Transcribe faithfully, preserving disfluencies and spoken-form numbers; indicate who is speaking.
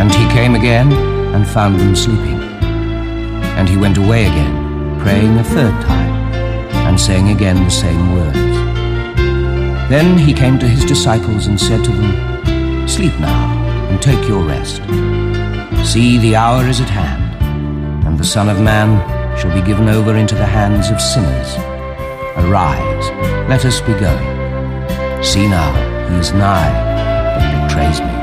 Speaker 1: And he came again and found them sleeping. And he went away again, praying a third time, and saying again the same words. Then he came to his disciples and said to them, "Sleep now, and take your rest. See, the hour is at hand, and the Son of Man shall be given over into the hands of sinners. Arise, let us be going. See now, he is nigh, that betrays me."